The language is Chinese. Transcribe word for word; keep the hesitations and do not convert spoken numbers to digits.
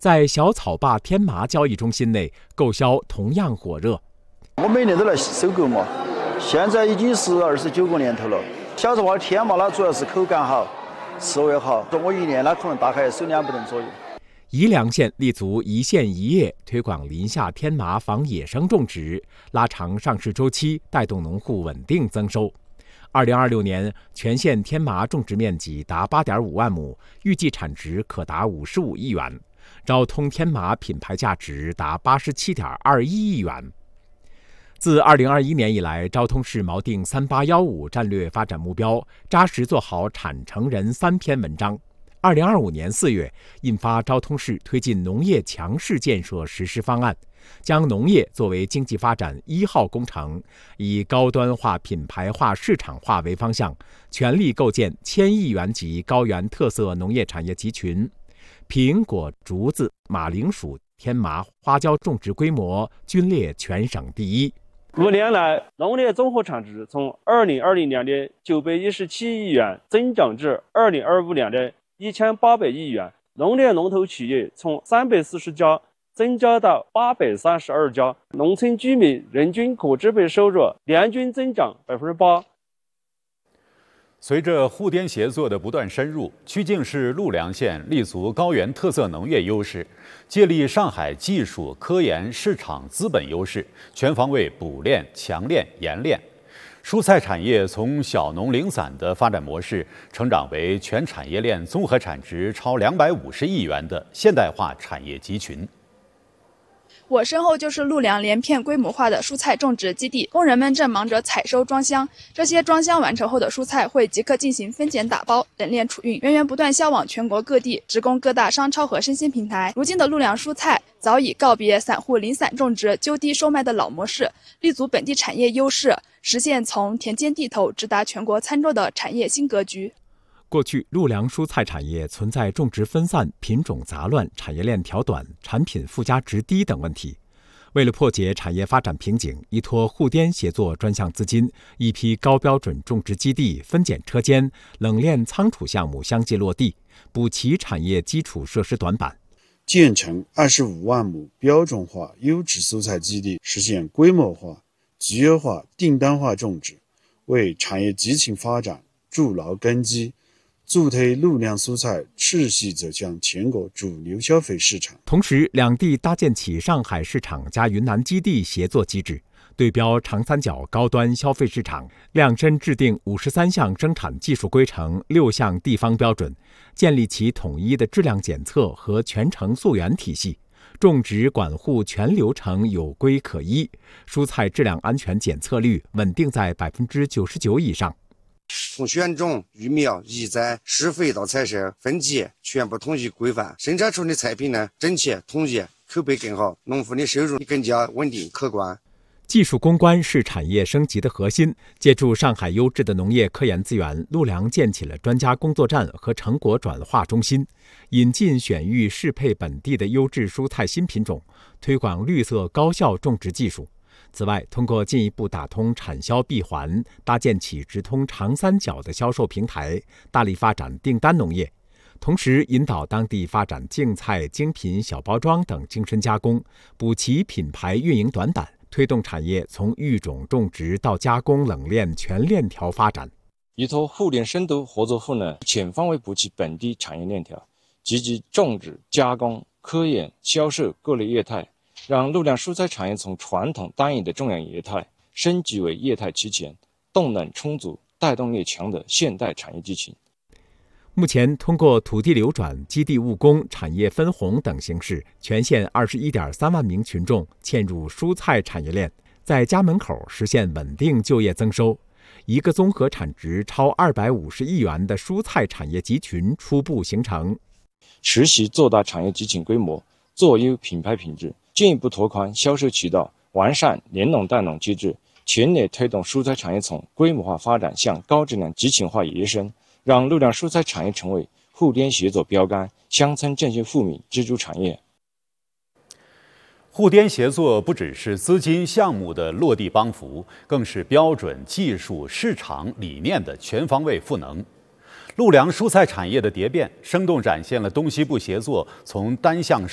在小草坝天麻交易中心内，购销同样火热。 我每年都来收购嘛，现在已经是二十九个年头了。小草坝天麻呢，主要是口感好，吃味好。我一年呢可能大概收两百吨左右。 宜良县立足一县一业，推广林下天麻防野生种植，拉长上市周期，带动农户稳定增收。二零二六年，全县天麻种植面积达八点五万亩，预计产值可达五十五亿元。昭通天麻品牌价值达八十七点二一亿元。自二零二一年以来，昭通市锚定三八一五战略发展目标，扎实做好产成人三篇文章。二零二五年四月，印发昭通市推进农业强市建设实施方案，将农业作为经济发展一号工程，以高端化、品牌化、市场化为方向，全力构建千亿元级高原特色农业产业集群。苹果、竹子、马铃薯、天麻、花椒种植规模均列全省第一。 五年来，农业综合产值从二零二零年的九百一十七亿元增长至二零二五年的一千八百亿元，农业龙头企业从三百四十家增加到八百三十二家，农村居民人均可支配收入年均增长百分之八。 随着沪滇协作的不断深入，曲靖市陆良县立足高原特色农业优势，借力上海技术、科研、市场、资本优势，全方位补链、强链、研链。蔬菜产业从小农零散的发展模式，成长为全产业链综合产值超两百五十亿元的现代化产业集群。 我身后就是陆良连片规模化的蔬菜种植基地，工人们正忙着采收装箱。这些装箱完成后的蔬菜会即刻进行分拣打包、冷链储运，源源不断销往全国各地，直供各大商超和生鲜平台。如今的陆良蔬菜早已告别散户零散种植、就地售卖的老模式，立足本地产业优势，实现从田间地头直达全国餐桌的产业新格局。 过去，陆良蔬菜产业存在种植分散、品种杂乱、产业链条短、产品附加值低等问题。为了破解产业发展瓶颈，依托沪滇协作专项资金，一批高标准种植基地、分拣车间、冷链仓储项目相继落地，补齐产业基础设施短板。 建成二十五万亩标准化优质蔬菜基地，实现规模化、集约化、订单化种植，为产业集群发展筑牢根基，助推陆良蔬菜持续走向全国主流消费市场。 同时，两地搭建起上海市场加云南基地协作机制，对标长三角高端消费市场，量身制定五十三项生产技术规程、六项地方标准，建立起统一的质量检测和全程溯源体系，种植管护全流程有规可依，蔬菜质量安全检测率稳定在百分之九十九以上。 从选种、育苗、移栽、施肥到采收、分级，全部统一规范。生产出的菜品呢，整齐统一，口碑更好，农户的收入更加稳定可观。 技术攻关是产业升级的核心。借助上海优质的农业科研资源，陆良建起了专家工作站和成果转化中心，引进选育适配本地的优质蔬菜新品种，推广绿色高效种植技术。此外，通过进一步打通产销闭环，搭建起直通长三角的销售平台，大力发展订单农业，同时引导当地发展净菜、精品小包装等精深加工，补齐品牌运营短板，推动产业从育种种植到加工冷链全链条发展。 依托互联深度合作赋能，全方位补齐本地产业链条，积极种植、加工、科研、销售各类业态，让陆良蔬菜产业从传统单一的种养业态升级为业态齐全、动能充足、带动力强的现代产业集群。 目前，通过土地流转、基地务工、产业分红等形式，全县二十一点三万名群众嵌入蔬菜产业链，在家门口实现稳定就业增收。一个综合产值超二百五十亿元的蔬菜产业集群初步形成。 持续做大产业集群规模，做优品牌品质，进一步拓宽销售渠道，完善联农带农机制，全力推动蔬菜产业从规模化发展向高质量集群化跃升，让陆良蔬菜产业成为沪滇协作标杆、乡村振兴富民支柱产业。 沪滇协作不只是资金项目的落地帮扶，更是标准、技术、市场、理念的全方位赋能。陆良蔬菜产业的蝶变，生动展现了东西部协作从单项